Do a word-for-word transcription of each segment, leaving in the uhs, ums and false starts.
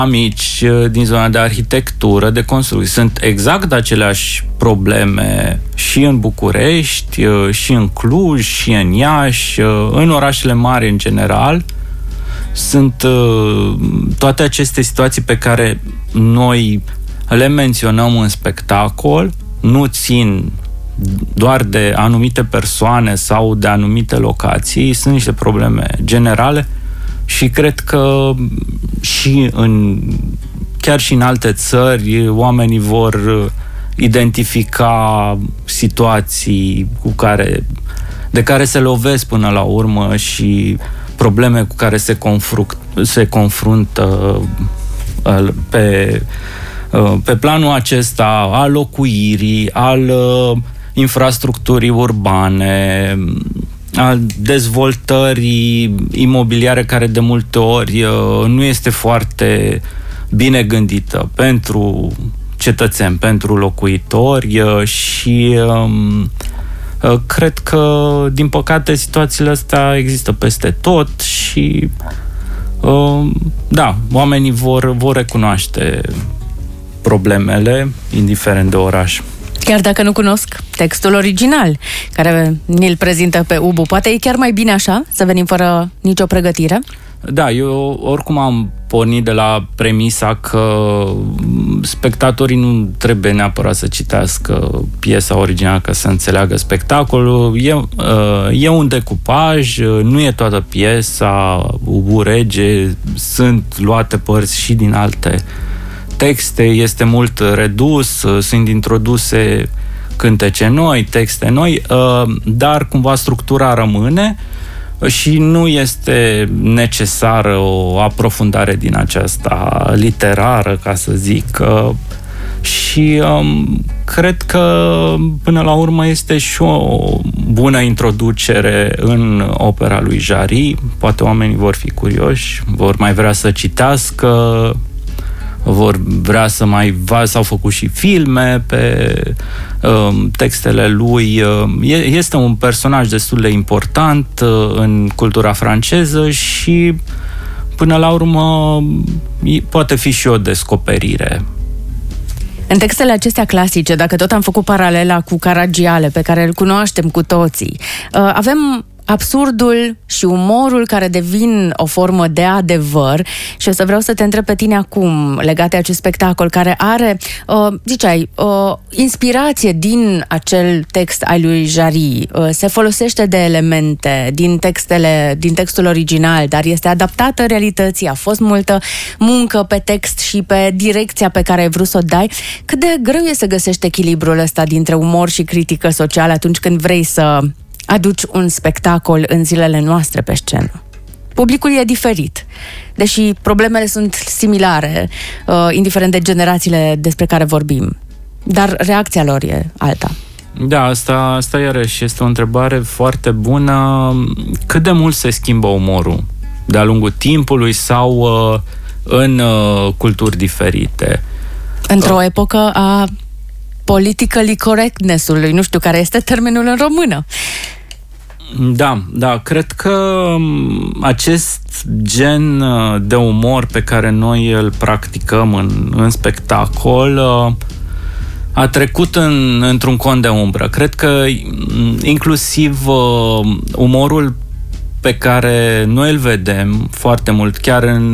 amici din zona de arhitectură, de construcții. Sunt exact aceleași probleme și în București, și în Cluj, și în Iași, în orașele mari în general. Sunt toate aceste situații pe care noi le menționăm în spectacol, nu țin doar de anumite persoane sau de anumite locații, sunt niște probleme generale și cred că și în, chiar și în alte țări oamenii vor identifica situații cu care, de care se lovesc până la urmă și probleme cu care se, confrunt, se confruntă pe, pe planul acesta al locuirii, al infrastructurii urbane, al dezvoltării imobiliare care de multe ori nu este foarte bine gândită pentru cetățeni, pentru locuitori și cred că, din păcate, situațiile astea există peste tot și da, oamenii vor, vor recunoaște problemele, indiferent de oraș. Chiar dacă nu cunosc textul original, care ni-l prezintă pe Ubu, poate e chiar mai bine așa, să venim fără nicio pregătire? Da, eu oricum am pornit de la premisa că spectatorii nu trebuie neapărat să citească piesa originală ca să înțeleagă spectacolul. E, e un decupaj, nu e toată piesa, Ubu Rege, sunt luate părți și din alte texte, este mult redus, sunt introduse cântece noi, texte noi, dar cumva structura rămâne și nu este necesară o aprofundare din aceasta literară, ca să zic. Și um, cred că până la urmă este și o bună introducere în opera lui Jarry. Poate oamenii vor fi curioși, vor mai vrea să citească, vor vrea să mai va, s-au făcut și filme pe uh, textele lui. Uh, este un personaj destul de important uh, în cultura franceză și până la urmă poate fi și o descoperire. În textele acestea clasice, dacă tot am făcut paralela cu Caragiale, pe care îl cunoaștem cu toții, uh, avem absurdul și umorul care devin o formă de adevăr și o să vreau să te întreb pe tine acum, legat de acest spectacol care are, uh, ziceai, uh, inspirație din acel text al lui Jarry. Uh, se folosește de elemente din textele, din textul original, dar este adaptată realității, a fost multă muncă pe text și pe direcția pe care ai vrut să o dai. Cât de greu e să găsești echilibrul ăsta dintre umor și critică socială atunci când vrei să aduci un spectacol în zilele noastre pe scenă? Publicul e diferit, deși problemele sunt similare, uh, indiferent de generațiile despre care vorbim. Dar reacția lor e alta. Da, asta, asta iarăși este o întrebare foarte bună. Cât de mult se schimbă umorul de-a lungul timpului sau uh, în uh, culturi diferite? Într-o uh. epocă a politically correctness-ului, nu știu care este termenul în română. Da, da, cred că acest gen de umor pe care noi îl practicăm în, în spectacol a trecut în, într-un cont de umbră. Cred că inclusiv umorul pe care noi îl vedem foarte mult, chiar în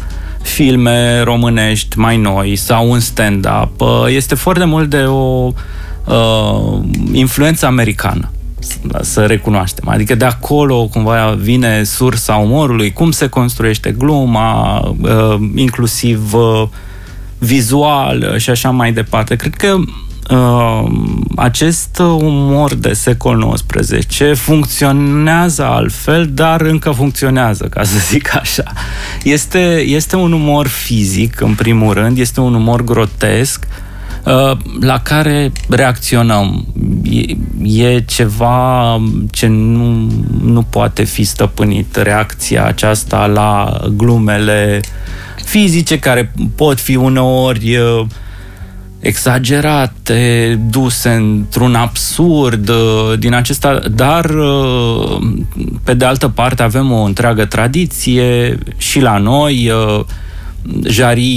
filme românești mai noi sau în stand-up, este foarte mult de o uh, influență americană, să recunoaștem. Adică de acolo cumva vine sursa umorului, cum se construiește gluma, uh, inclusiv uh, vizual și așa mai departe. Cred că uh, acest umor de secol nouăsprezece funcționează altfel, dar încă funcționează, ca să zic așa. Este, este un umor fizic, în primul rând, este un umor grotesc, uh, la care reacționăm. E, e ceva ce nu, nu poate fi stăpânit, reacția aceasta la glumele fizice, care pot fi uneori uh, exagerate, duse într-un absurd din acesta, dar pe de altă parte avem o întreagă tradiție și la noi, Jarry